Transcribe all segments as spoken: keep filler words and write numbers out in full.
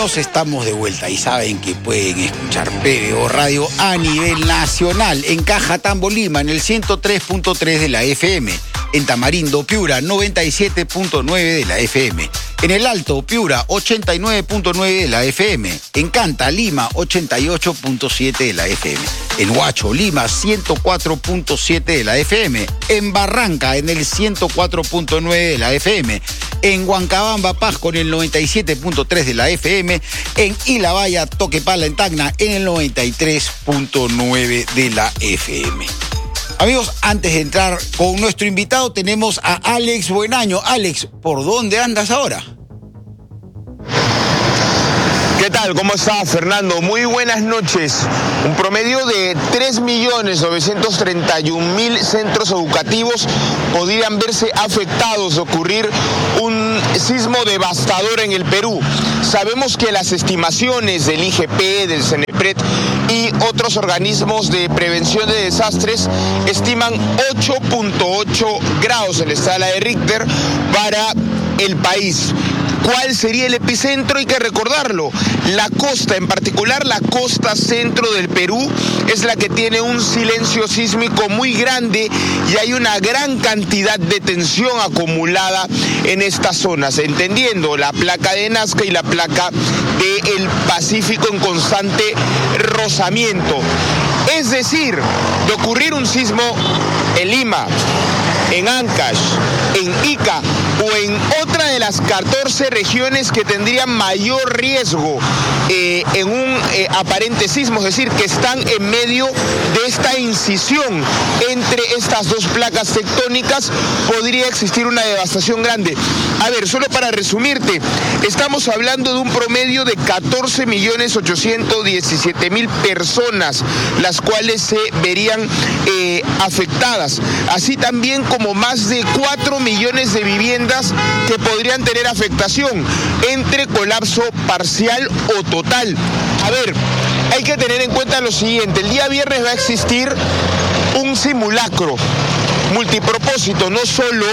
amigos, estamos de vuelta y saben que pueden escuchar P B O Radio a nivel nacional en Cajatambo, Lima, en el ciento tres punto tres de la F M, en Tamarindo, Piura, noventa y siete punto nueve de la F M, en El Alto, Piura, ochenta y nueve punto nueve de la F M, en Canta, Lima, ochenta y ocho punto siete de la F M, en Huacho, Lima, ciento cuatro punto siete de la F M, en Barranca, en el ciento cuatro punto nueve de la F M, en Huancabamba, Pasco, en el noventa y siete punto tres de la F M, en Ilabaya, Toquepala, en Tacna, en el noventa y tres punto nueve de la F M. Amigos, antes de entrar con nuestro invitado, tenemos a Alex Buenaño. Alex, ¿por dónde andas ahora? ¿Qué tal? ¿Cómo está, Fernando? Muy buenas noches. Un promedio de tres millones novecientos treinta y un mil centros educativos podrían verse afectados de ocurrir un sismo devastador en el Perú. Sabemos que las estimaciones del I G P, del CENEPRED y otros organismos de prevención de desastres estiman ocho punto ocho grados en la escala de Richter para el país. ¿Cuál sería el epicentro? Hay que recordarlo. La costa, en particular la costa centro del Perú, es la que tiene un silencio sísmico muy grande y hay una gran cantidad de tensión acumulada en estas zonas, entendiendo la placa de Nazca y la placa del Pacífico en constante rozamiento. Es decir, de ocurrir un sismo en Lima, en Ancash, en Ica o en otra de las catorce regiones que tendrían mayor riesgo eh, en un eh, aparente sismo, es decir, que están en medio de esta incisión entre estas dos placas tectónicas, podría existir una devastación grande. A ver, solo para resumirte, estamos hablando de un promedio de catorce millones ochocientos diecisiete mil personas, las cuales se verían eh, afectadas, así también como más de cuatro millones de viviendas que podrían tener afectación entre colapso parcial o total. A ver, hay que tener en cuenta lo siguiente: el día viernes va a existir un simulacro multipropósito, no solo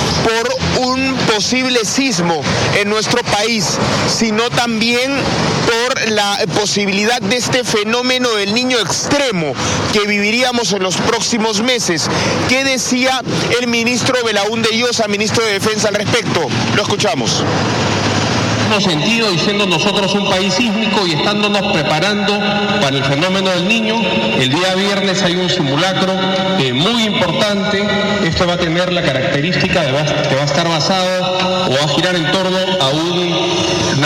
por un posible sismo en nuestro país, sino también por la posibilidad de este fenómeno del niño extremo que viviríamos en los próximos meses. ¿Qué decía el ministro Belaúnde Llosa, ministro de Defensa, al respecto? Lo escuchamos. Sentido y siendo nosotros un país sísmico y estándonos preparando para el fenómeno del niño, el día viernes hay un simulacro eh, muy importante. Esto va a tener la característica de va, que va a estar basado o va a girar en torno a un una...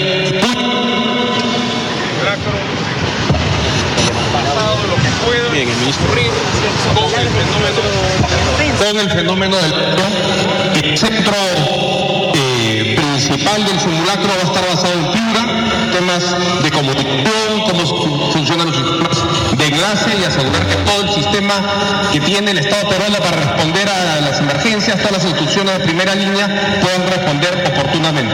Bien, el ministro con el fenómeno, con el fenómeno del el centro principal del simulacro va a estar basado en Piura, temas de comunicación, cómo funcionan los sistemas de enlace y asegurar que todo el sistema que tiene el Estado peruano para responder a las emergencias, todas las instituciones de primera línea puedan responder oportunamente.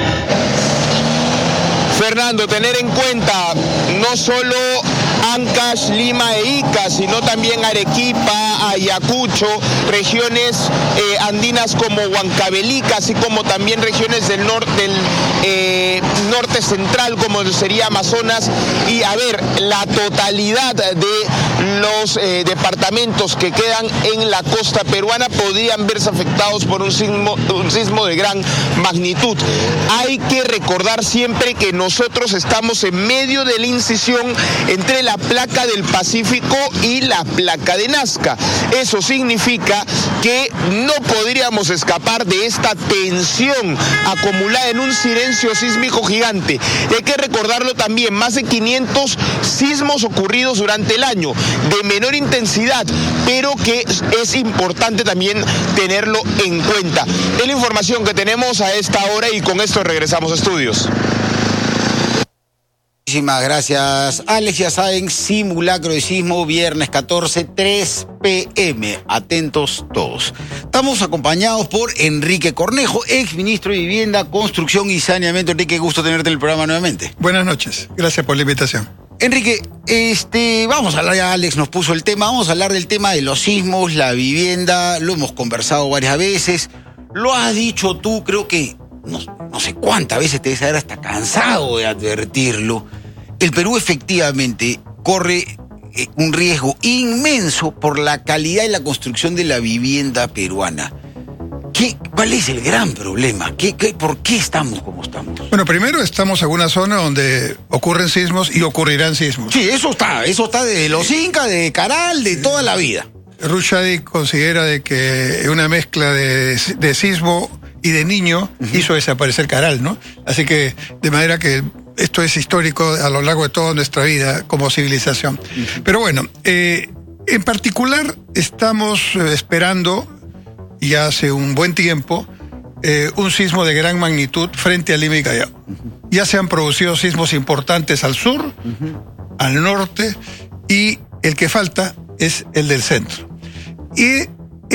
Fernando, tener en cuenta no solo Ancash, Lima e Ica, sino también Arequipa, Ayacucho, regiones eh, andinas como Huancavelica, así como también regiones del, nor del eh, norte central, como sería Amazonas, y a ver, la totalidad de los eh, departamentos que quedan en la costa peruana podrían verse afectados por un sismo, un sismo de gran magnitud. Hay que recordar siempre que nosotros estamos en medio de la incisión entre la placa del Pacífico y la placa de Nazca. Eso significa que no podríamos escapar de esta tensión acumulada en un silencio sísmico gigante. Y hay que recordarlo también, más de quinientos sismos ocurridos durante el año, de menor intensidad, pero que es importante también tenerlo en cuenta. Es la información que tenemos a esta hora y con esto regresamos a estudios. Muchísimas gracias, Alex. Ya saben, simulacro de sismo, viernes catorce, tres p m Atentos todos. Estamos acompañados por Enrique Cornejo, ex ministro de Vivienda, Construcción y Saneamiento. Enrique, gusto tenerte en el programa nuevamente. Buenas noches, gracias por la invitación. Enrique, este, vamos a hablar, ya Alex nos puso el tema, vamos a hablar del tema de los sismos, la vivienda, lo hemos conversado varias veces, lo has dicho tú, creo que no, no sé cuántas veces te debes haber hasta cansado de advertirlo, el Perú efectivamente corre eh, un riesgo inmenso por la calidad y la construcción de la vivienda peruana. ¿Qué, ¿Cuál es el gran problema? ¿Qué, qué, ¿Por qué estamos como estamos? Bueno, primero estamos en una zona donde ocurren sismos y ocurrirán sismos. Sí, eso está, eso está de los incas, de Caral, de toda la vida. Rushdie considera de que una mezcla de, de sismo y de niño uh-huh. hizo desaparecer Caral, ¿no? Así que, de manera que esto es histórico a lo largo de toda nuestra vida como civilización. Uh-huh. Pero bueno, eh, en particular estamos esperando, ya hace un buen tiempo, eh, un sismo de gran magnitud frente a Lima y Callao. Uh-huh. Ya se han producido sismos importantes al sur, uh-huh. al norte, y el que falta es el del centro. Y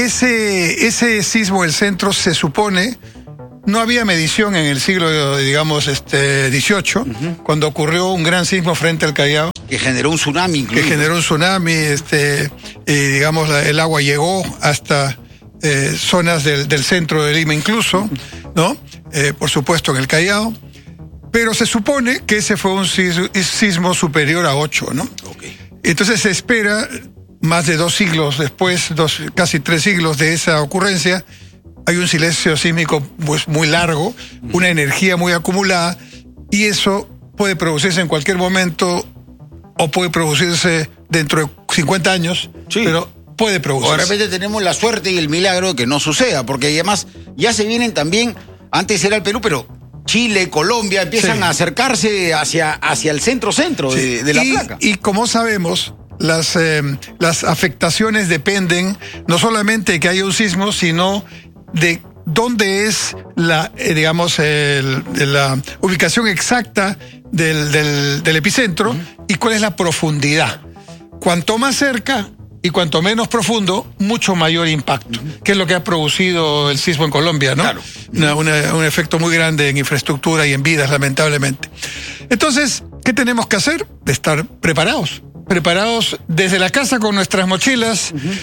ese, ese sismo del centro se supone, no había medición en el siglo, digamos, este, dieciocho, uh-huh. cuando ocurrió un gran sismo frente al Callao. Que generó un tsunami incluso. Que generó un tsunami, este, y digamos, la, el agua llegó hasta eh, zonas del, del centro de Lima incluso, ¿no? Eh, por supuesto en el Callao. Pero se supone que ese fue un sismo, sismo superior a ocho, ¿no? Okay. Entonces se espera, más de dos siglos después, dos, casi tres siglos de esa ocurrencia, hay un silencio sísmico pues, muy largo, una energía muy acumulada, y eso puede producirse en cualquier momento o puede producirse dentro de cincuenta años, sí. pero puede producirse. O de repente tenemos la suerte y el milagro de que no suceda, porque además ya se vienen también, antes era el Perú, pero Chile, Colombia, empiezan sí. a acercarse hacia, hacia el centro-centro sí. de, de la y, placa. Y como sabemos, las, eh, las afectaciones dependen no solamente de que haya un sismo, sino de dónde es la, eh, digamos, el, de la ubicación exacta del, del, del epicentro uh-huh. y cuál es la profundidad. Cuanto más cerca y cuanto menos profundo, mucho mayor impacto, uh-huh. que es lo que ha producido el sismo en Colombia, ¿no? Claro. Una, una, un efecto muy grande en infraestructura y en vidas, lamentablemente. Entonces, ¿qué tenemos que hacer? De estar preparados. Preparados desde la casa con nuestras mochilas, uh-huh.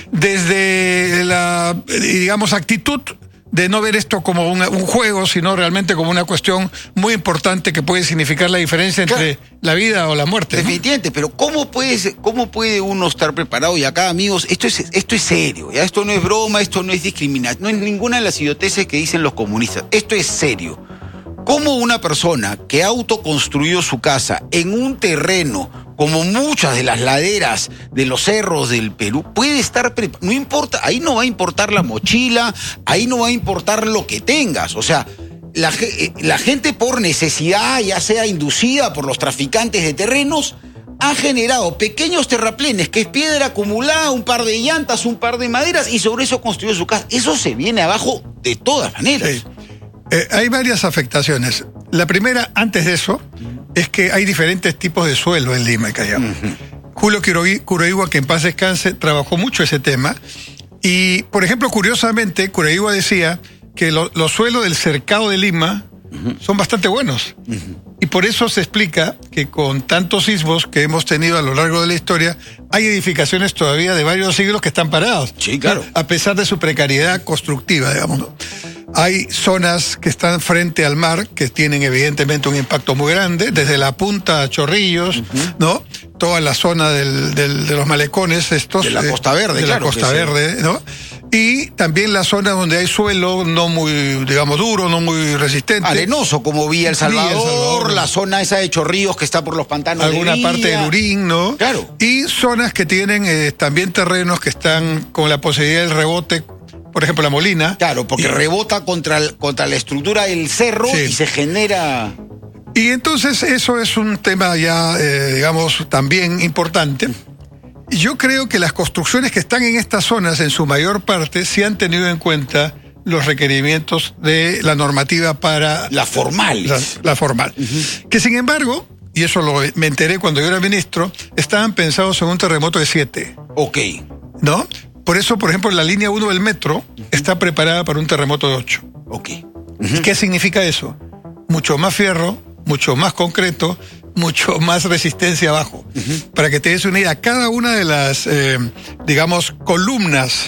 desde la, digamos, actitud de no ver esto como una, un juego, sino realmente como una cuestión muy importante que puede significar la diferencia entre claro. la vida o la muerte. Definitivamente, ¿no? Pero ¿cómo puede, ¿cómo puede uno estar preparado? Y acá, amigos, esto es, esto es serio, ¿ya? Esto no es broma, esto no es discriminación, no es ninguna de las idioteces que dicen los comunistas. Esto es serio. ¿Cómo una persona que ha autoconstruido su casa en un terreno como muchas de las laderas de los cerros del Perú puede estar preparado? No importa, ahí no va a importar la mochila, ahí no va a importar lo que tengas. O sea, la, la gente por necesidad, ya sea inducida por los traficantes de terrenos, ha generado pequeños terraplenes, que es piedra acumulada, un par de llantas, un par de maderas, y sobre eso construyó su casa. Eso se viene abajo de todas maneras. Sí. Eh, hay varias afectaciones. La primera, antes de eso, es que hay diferentes tipos de suelo en Lima y Callao. Uh-huh. Julio Curoigua, que en paz descanse, trabajó mucho ese tema. Y, por ejemplo, curiosamente, Curoigua decía que lo, los suelos del cercado de Lima uh-huh. son bastante buenos. Uh-huh. Y por eso se explica que con tantos sismos que hemos tenido a lo largo de la historia, hay edificaciones todavía de varios siglos que están parados. Sí, claro. A pesar de su precariedad constructiva, digamos, ¿no? Hay zonas que están frente al mar que tienen evidentemente un impacto muy grande, desde la punta a Chorrillos, uh-huh. ¿no? Toda la zona del, del, de los malecones estos. De la Costa Verde, De claro, la Costa Verde, sí. ¿no? Y también las zonas donde hay suelo no muy, digamos, duro, no muy resistente. Arenoso, como Villa El Salvador, Villa El Salvador, la zona esa de Chorrillos que está por los pantanos alguna de Villa. parte de Lurín, ¿no? Claro. Y zonas que tienen eh, también terrenos que están con la posibilidad del rebote. Por ejemplo, la Molina. Claro, porque y, rebota contra, el, contra la estructura del cerro sí. y se genera... Y entonces eso es un tema ya, eh, digamos, también importante. Yo creo que las construcciones que están en estas zonas, en su mayor parte, sí han tenido en cuenta los requerimientos de la normativa para... La formal. La, la formal. Uh-huh. Que sin embargo, y eso lo, me enteré cuando yo era ministro, estaban pensados en un terremoto de siete. Ok. ¿No? Por eso, por ejemplo, la línea uno del metro uh-huh. está preparada para un terremoto de ocho. Ok. Uh-huh. ¿Y qué significa eso? Mucho más fierro, mucho más concreto, mucho más resistencia abajo. Uh-huh. Para que te des una idea, cada una de las, eh, digamos, columnas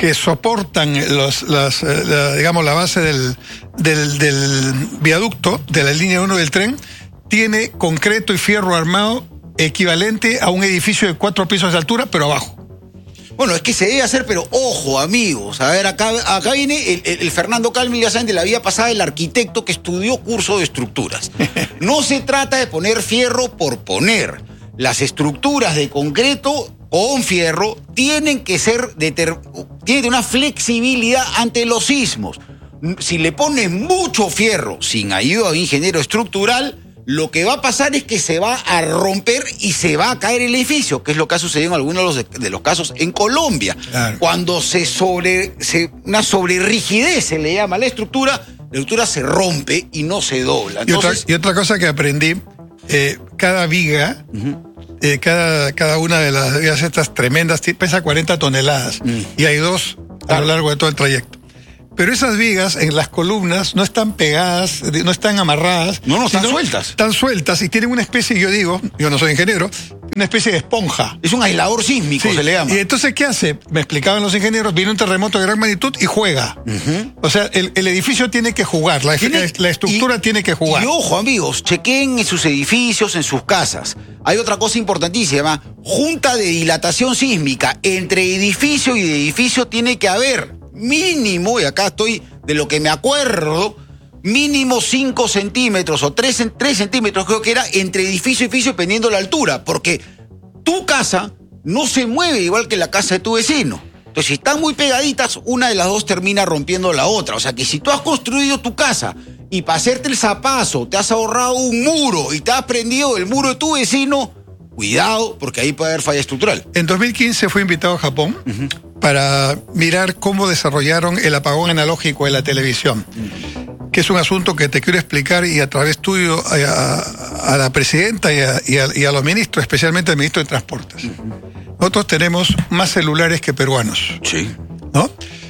que soportan los, las, la, digamos, la base del, del, del viaducto de la línea uno del tren, tiene concreto y fierro armado equivalente a un edificio de cuatro pisos de altura, pero abajo. Bueno, es que se debe hacer, pero ojo, amigos. A ver, acá, acá viene el, el, el Fernando Calmi, ya saben, de la vida pasada, el arquitecto que estudió curso de estructuras. No se trata de poner fierro por poner. Las estructuras de concreto con fierro tienen que ser, deter, tienen una flexibilidad ante los sismos. Si le pones mucho fierro sin ayuda de un ingeniero estructural, lo que va a pasar es que se va a romper y se va a caer el edificio, que es lo que ha sucedido en algunos de los, de los casos en Colombia. Claro. Cuando se sobre, se, una sobrerrigidez se le llama a la estructura, la estructura se rompe y no se dobla. Entonces, y, otra, y otra cosa que aprendí, eh, cada viga, uh-huh. eh, cada, cada una de las vigas estas tremendas pesa cuarenta toneladas, uh-huh. y hay dos a claro. lo largo de todo el trayecto. Pero esas vigas en las columnas no están pegadas, no están amarradas. No, no, están sueltas. Están sueltas y tienen una especie, yo digo, yo no soy ingeniero, una especie de esponja. Es un aislador sísmico, sí. se le llama. Y entonces, ¿qué hace? Me explicaban los ingenieros, viene un terremoto de gran magnitud y juega. Uh-huh. O sea, el, el edificio tiene que jugar, la, ¿Tiene, la estructura y, tiene que jugar. Y ojo, amigos, chequen en sus edificios, en sus casas. Hay otra cosa importantísima, junta de dilatación sísmica. Entre edificio y edificio tiene que haber mínimo, y acá estoy de lo que me acuerdo, mínimo cinco centímetros o tres centímetros creo que era entre edificio y edificio dependiendo de la altura, porque tu casa no se mueve igual que la casa de tu vecino. Entonces, si están muy pegaditas, una de las dos termina rompiendo la otra. O sea que si tú has construido tu casa y para hacerte el zapazo te has ahorrado un muro y te has prendido el muro de tu vecino, cuidado, porque ahí puede haber falla estructural. En dos mil quince fui invitado a Japón uh-huh. para mirar cómo desarrollaron el apagón analógico de la televisión, uh-huh. que es un asunto que te quiero explicar y a través tuyo a, a, a la presidenta y a, y, a, y a los ministros, especialmente al ministro de Transportes. Uh-huh. Nosotros tenemos más celulares que peruanos. Sí. ¿No?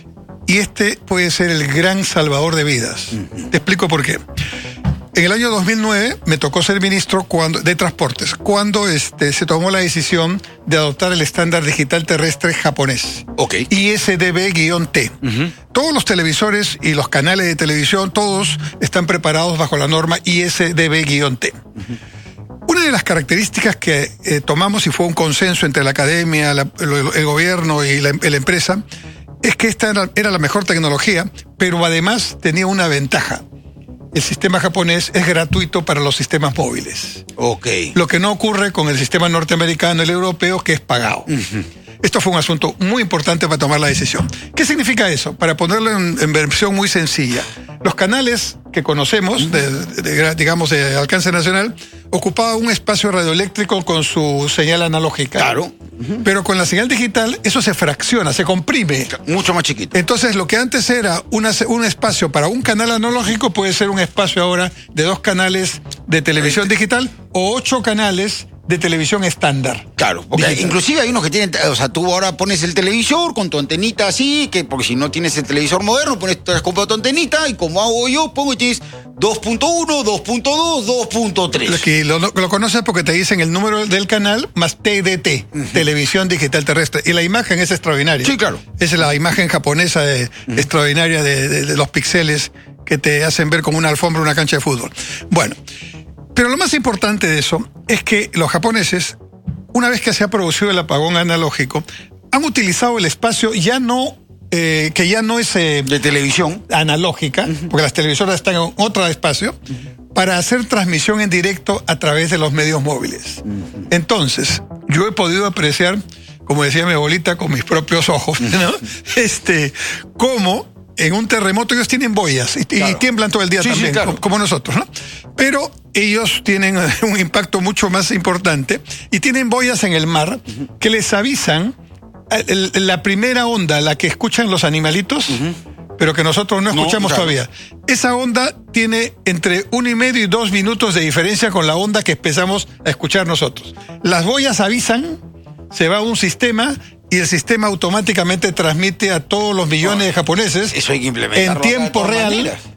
Y este puede ser el gran salvador de vidas. Uh-huh. Te explico por qué. En el año dos mil nueve me tocó ser ministro cuando, de Transportes, cuando este, se tomó la decisión de adoptar el estándar digital terrestre japonés. Ok. I S D B T. Uh-huh. Todos los televisores y los canales de televisión, todos están preparados bajo la norma I S D B T. Uh-huh. Una de las características que eh, tomamos, y fue un consenso entre la academia, la, el, el gobierno y la, la empresa, es que esta era, era la mejor tecnología, pero además tenía una ventaja. El sistema japonés es gratuito para los sistemas móviles. Ok. Lo que no ocurre con el sistema norteamericano y el europeo, que es pagado. Uh-huh. Esto fue un asunto muy importante para tomar la decisión. ¿Qué significa eso? Para ponerlo en, en versión muy sencilla. Los canales que conocemos, de, de, de, digamos, de alcance nacional, ocupaban un espacio radioeléctrico con su señal analógica. Claro. Uh-huh. Pero con la señal digital, eso se fracciona, se comprime. Mucho más chiquito. Entonces, lo que antes era una, un espacio para un canal analógico puede ser un espacio ahora de dos canales de televisión digital o ocho canales de televisión estándar. Claro, porque digital. Inclusive hay unos que tienen, o sea, tú ahora pones el televisor con tu antenita así, que porque si no tienes el televisor moderno, pones tu antenita y como hago yo, pongo y tienes dos punto uno, dos punto dos, dos punto tres. Lo, que lo, lo conoces porque te dicen el número del canal más T D T, uh-huh. Televisión Digital Terrestre. Y la imagen es extraordinaria. Sí, claro. Es la imagen japonesa de, uh-huh. extraordinaria de, de, de los píxeles que te hacen ver como una alfombra una cancha de fútbol. Bueno, pero lo más importante de eso es que los japoneses, una vez que se ha producido el apagón analógico, han utilizado el espacio ya no, eh, que ya no es eh, de televisión analógica, uh-huh. porque las televisoras están en otro espacio, uh-huh. para hacer transmisión en directo a través de los medios móviles. Uh-huh. Entonces, yo he podido apreciar, como decía mi abuelita, con mis propios ojos, ¿no? Uh-huh. este, cómo en un terremoto ellos tienen boyas y, claro. y tiemblan todo el día sí, también, sí, claro. como, como nosotros, ¿no? Pero ellos tienen un impacto mucho más importante y tienen boyas en el mar uh-huh. que les avisan el, la primera onda, la que escuchan los animalitos, uh-huh. pero que nosotros no escuchamos no, claro. todavía. Esa onda tiene entre uno y medio y dos minutos de diferencia con la onda que empezamos a escuchar nosotros. Las boyas avisan, se va a un sistema y el sistema automáticamente transmite a todos los millones no, de japoneses eso hay que implementarlo en tiempo real. Maneras.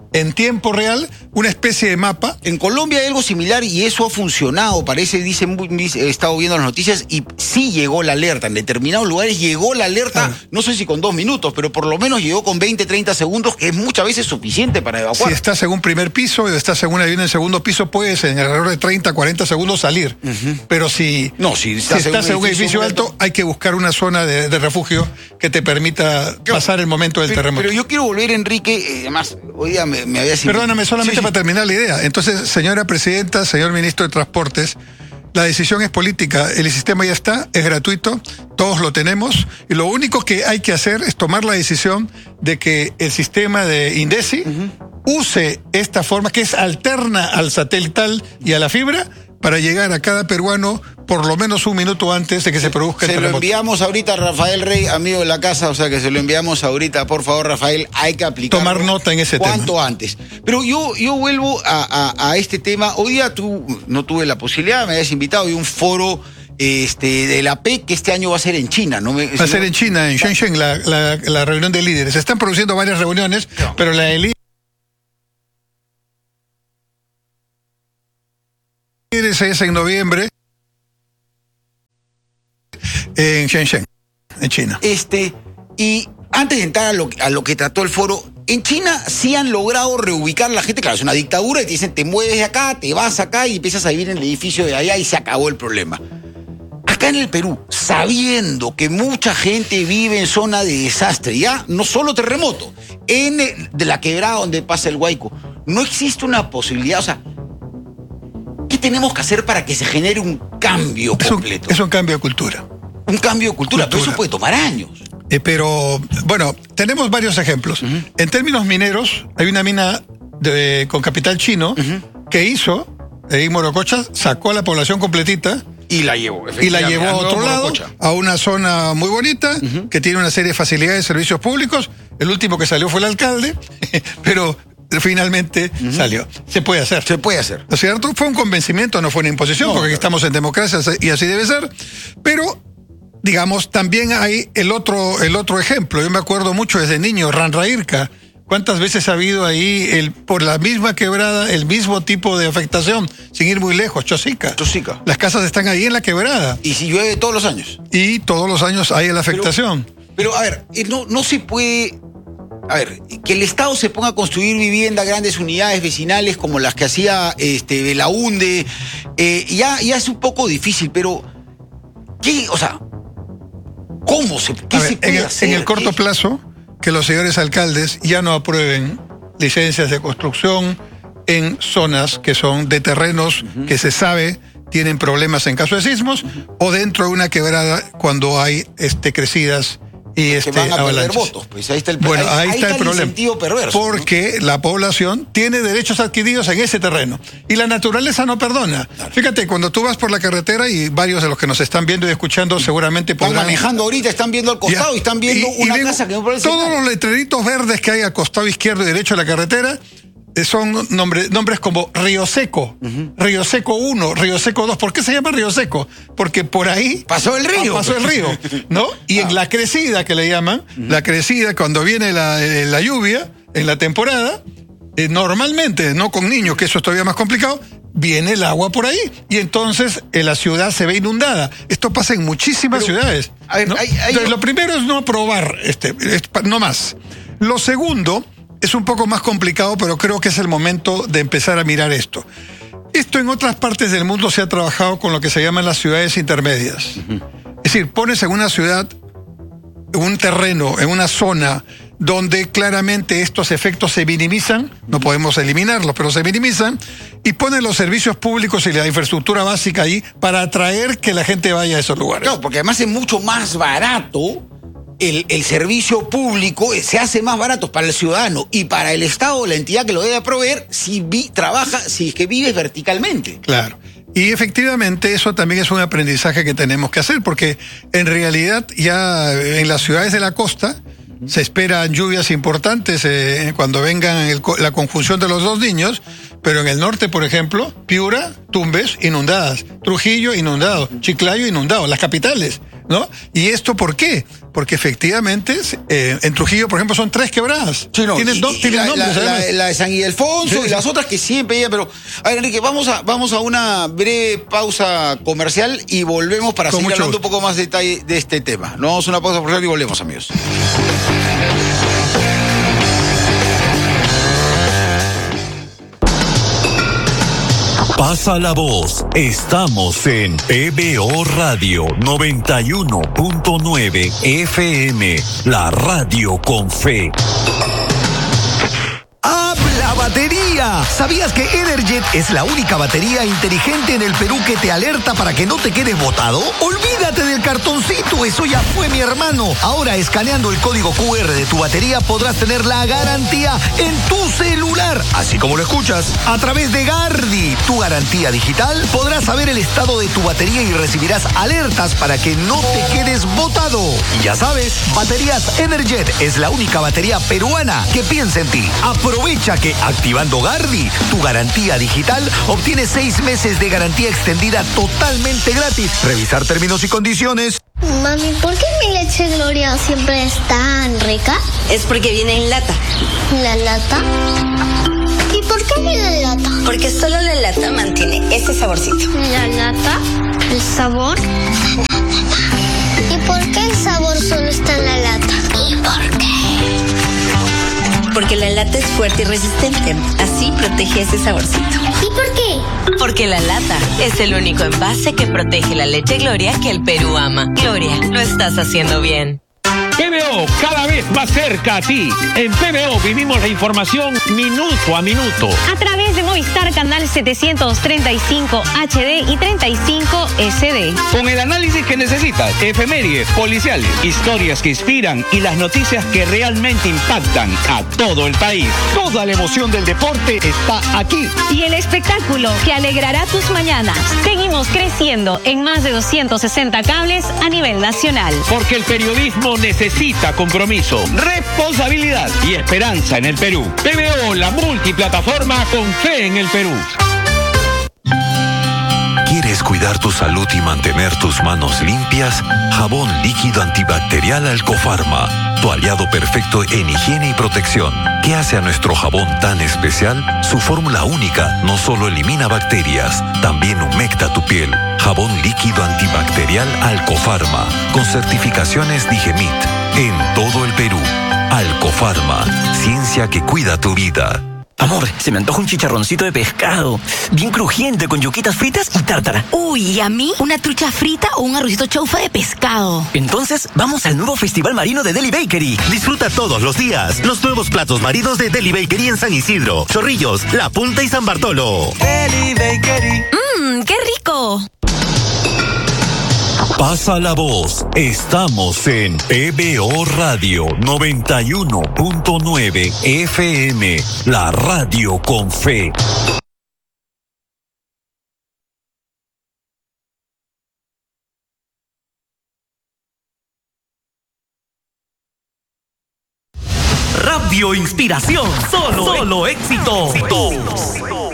en tiempo real una especie de mapa. En Colombia hay algo similar y eso ha funcionado, parece, dicen, he estado viendo las noticias y sí llegó la alerta. En determinados lugares llegó la alerta, ah. no sé si con dos minutos, pero por lo menos llegó con veinte, treinta segundos, que es muchas veces suficiente para evacuar. Si estás en un primer piso o estás en una vivienda en segundo piso, puedes en alrededor de treinta, cuarenta segundos salir. Uh-huh. Pero si, no, si estás, si estás en un edificio, edificio alto, alto, hay que buscar una zona de, de refugio que te permita pero, pasar el momento del pero, terremoto. Pero yo quiero volver, Enrique, eh, además, hoy día me, me había... Perdóname, solamente sí, para sí. terminar la idea. Entonces, señora presidenta, señor ministro de Transportes, la decisión es política, el sistema ya está, es gratuito, todos lo tenemos, y lo único que hay que hacer es tomar la decisión de que el sistema de INDECI uh-huh. use esta forma que es alterna al satelital y a la fibra para llegar a cada peruano por lo menos un minuto antes de que se produzca el terremoto. Se lo enviamos ahorita a Rafael Rey, amigo de la casa, o sea que se lo enviamos ahorita, por favor, Rafael, hay que aplicarlo. Tomar nota en ese tema. Cuanto tema. antes. Pero yo, yo vuelvo a, a, a este tema. Hoy día tú no tuve la posibilidad, me habías invitado, hay un foro este, de la P E C que este año va a ser en China. ¿no? Me, va a ser en China, en Shenzhen, la, la, la reunión de líderes. Se están produciendo varias reuniones, no. pero la de líderes es en noviembre. En Shenzhen, en China. Este, y antes de entrar a lo, a lo que trató el foro, en China sí han logrado reubicar a la gente. Claro, es una dictadura y te dicen, te mueves de acá, te vas acá y empiezas a vivir en el edificio de allá y se acabó el problema. Acá en el Perú, sabiendo que mucha gente vive en zona de desastre, ya no solo terremoto, en el, de la quebrada donde pasa el Huayco, no existe una posibilidad, o sea, ¿qué tenemos que hacer para que se genere un cambio completo? Es un, es un cambio de cultura. Un cambio de cultura, cultura, pero eso puede tomar años. Eh, pero, bueno, tenemos varios ejemplos. Uh-huh. En términos mineros, hay una mina de, con capital chino uh-huh. que hizo, en Morococha, sacó a la población completita. Y la llevó, Y la llevó a otro lado, a una zona muy bonita, uh-huh. que tiene una serie de facilidades y servicios públicos. El último que salió fue el alcalde, pero finalmente uh-huh. salió. Se puede hacer. Se puede hacer. ¿No es cierto? Fue un convencimiento, no fue una imposición, no, porque claro. aquí estamos en democracia y así debe ser. Pero, digamos, también hay el otro, el otro ejemplo. Yo me acuerdo mucho desde niño, Ranrairca. ¿Cuántas veces ha habido ahí, el, por la misma quebrada, el mismo tipo de afectación, sin ir muy lejos? Chosica. Chosica. Las casas están ahí en la quebrada. Y si llueve todos los años. Y todos los años hay la afectación. Pero, pero a ver, no, no se puede... A ver, que el Estado se ponga a construir vivienda, grandes unidades vecinales como las que hacía este, Belaunde, eh, ya, ya es un poco difícil, pero... ¿Qué? O sea... ¿Cómo se, qué ver, se puede en el, hacer? En el corto ¿Qué? plazo, que los señores alcaldes ya no aprueben licencias de construcción en zonas que son de terrenos uh-huh. que se sabe tienen problemas en caso de sismos uh-huh. o dentro de una quebrada cuando hay este, crecidas y este, van a avalanchas. perder votos, pues ahí está el, bueno, ahí, ahí, ahí está, está el, el problema. Perverso, porque ¿no? la población tiene derechos adquiridos en ese terreno y la naturaleza no perdona. Claro. Fíjate, cuando tú vas por la carretera y varios de los que nos están viendo y escuchando seguramente están podrán... manejando ahorita, están viendo al costado ya, y están viendo y, una y casa que no parece todos nada. Los letreritos verdes que hay al costado izquierdo y derecho de la carretera son nombre, nombres como Río Seco, uh-huh. Río Seco uno, Río Seco dos. ¿Por qué se llama Río Seco? Porque por ahí... Pasó el río. Ah, pasó el río, ¿no? Y ah. en la crecida que le llaman, uh-huh. la crecida cuando viene la, la lluvia, en la temporada, eh, normalmente, no con niños, que eso es todavía más complicado, viene el agua por ahí. Y entonces eh, la ciudad se ve inundada. Esto pasa en muchísimas Pero, ciudades. A ver, ¿no? hay, hay... Entonces, lo primero es no aprobar, este, no más. Lo segundo... es un poco más complicado, pero creo que es el momento de empezar a mirar esto. Esto en otras partes del mundo se ha trabajado con lo que se llaman las ciudades intermedias. Uh-huh. Es decir, pones en una ciudad, en un terreno, en una zona donde claramente estos efectos se minimizan, no podemos eliminarlos, pero se minimizan, y ponen los servicios públicos y la infraestructura básica ahí para atraer que la gente vaya a esos lugares. Claro, porque además es mucho más barato. El, el servicio público se hace más barato para el ciudadano y para el Estado, la entidad que lo debe proveer, si vi, trabaja, si es que vives verticalmente. Claro. Y efectivamente eso también es un aprendizaje que tenemos que hacer, porque en realidad ya en las ciudades de la costa uh-huh. se esperan lluvias importantes eh, cuando vengan el, la conjunción de los dos niños, pero en el norte, por ejemplo, Piura, Tumbes, inundadas, Trujillo, inundado, Chiclayo, inundado, las capitales. ¿no? ¿Y esto por qué? Porque efectivamente eh, en Trujillo, por ejemplo, son tres quebradas. Sí, no, tienen y, dos, y tienen la, nombres. la, la, la de San Ildefonso sí, y sí. las otras que siempre llegan, pero a ver, Enrique, vamos a, vamos a una breve pausa comercial y volvemos para Con seguir mucho hablando gusto. un poco más de detalle de este tema. Nos vamos a una pausa comercial y volvemos, amigos. Pasa la voz. Estamos en P B O Radio noventa y uno punto nueve F M, la radio con fe. ¡Habla batería! ¿Sabías que Energet es la única batería inteligente en el Perú que te alerta para que no te quedes botado? Olvídate del cartoncito, eso ya fue, mi hermano. Ahora, escaneando el código Q R de tu batería, podrás tener la garantía en tu celular, así como lo escuchas. A través de Gardi, tu garantía digital, podrás saber el estado de tu batería y recibirás alertas para que no te quedes botado. Y ya sabes, Baterías Energet es la única batería peruana que piensa en ti. Aprovecha que activando Gardi, tu garantía digital, obtienes seis meses de garantía extendida totalmente gratis. Revisar términos y condiciones. Mami, ¿por qué mi leche Gloria siempre es tan rica? Es porque viene en lata. ¿La lata? ¿Y por qué viene en lata? Porque solo la lata mantiene ese saborcito. ¿La lata? ¿El sabor? ¿Y por qué el sabor solo está en la lata? ¿Y por qué? Porque la lata es fuerte y resistente. Así protege ese saborcito. ¿Y por qué? Porque la lata es el único envase que protege la leche Gloria que el Perú ama. Gloria, lo estás haciendo bien. P B O, cada vez más cerca a ti. En P B O vivimos la información minuto a minuto. A través de Movistar Canal setecientos treinta y cinco H D y treinta y cinco S D. Con el análisis que necesitas, efemérides, policiales, historias que inspiran y las noticias que realmente impactan a todo el país. Toda la emoción del deporte está aquí. Y el espectáculo que alegrará tus mañanas. Seguimos creciendo en más de doscientos sesenta cables a nivel nacional. Porque el periodismo necesita Necesita compromiso, responsabilidad y esperanza en el Perú. P B O, la multiplataforma con fe en el Perú. ¿Quieres cuidar tu salud y mantener tus manos limpias? Jabón líquido antibacterial Alcofarma, tu aliado perfecto en higiene y protección. ¿Qué hace a nuestro jabón tan especial? Su fórmula única no solo elimina bacterias, también humecta tu piel. Jabón líquido antibacterial Alcofarma, con certificaciones Digemit, en todo el Perú. Alcofarma, ciencia que cuida tu vida. Amor, se me antoja un chicharroncito de pescado, bien crujiente, con yuquitas fritas y tártara. Uy, ¿y a mí? ¿Una trucha frita o un arrocito chaufa de pescado? Entonces, vamos al nuevo Festival Marino de Deli Bakery. Disfruta todos los días los nuevos platos marinos de Deli Bakery en San Isidro, Chorrillos, La Punta y San Bartolo. Deli Bakery. Mmm, ¡qué rico! Pasa la voz. Estamos en P B O Radio noventa y uno punto nueve F M, la radio con fe. Radio Inspiración, solo, solo éxito. éxito.